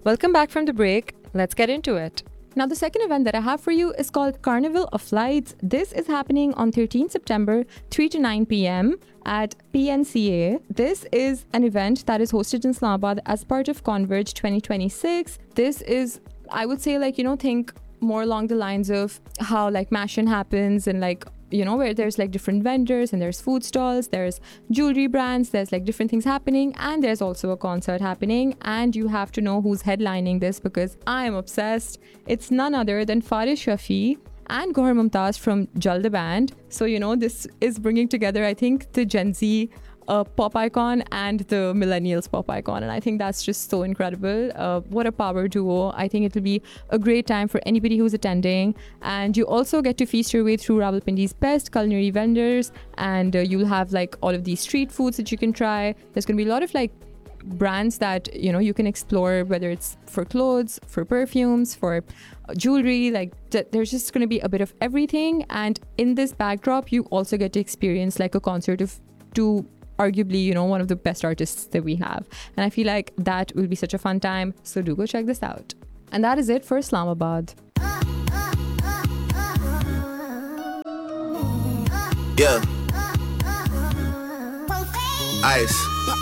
Welcome back from the break. Let's get into it. Now, the second event that I have for you is called Carnival of Lights. This is happening on 13 September, 3 to 9 p.m. at PNCA. This is an event that is hosted in Islamabad as part of Converge 2026. This is, I would say, think more along the lines of how Mashin happens and where there's different vendors and there's food stalls, there's jewelry brands, there's different things happening, and there's also a concert happening. And you have to know who's headlining this because I am obsessed. It's none other than Faris Shafi and Gohar Mumtaz from Jalda Band. So, this is bringing together, I think, the Gen Z pop icon and the millennials pop icon, and I think that's just so incredible. What a power duo. I think it'll be a great time for anybody who's attending, and you also get to feast your way through Rawalpindi's best culinary vendors, and you'll have all of these street foods that you can try. There's going to be a lot of brands that you can explore, whether it's for clothes, for perfumes, for jewelry. There's just going to be a bit of everything, and in this backdrop you also get to experience a concert of two arguably, one of the best artists that we have. And I feel like that will be such a fun time. So do go check this out. And that is it for Islamabad. Yeah. Ice.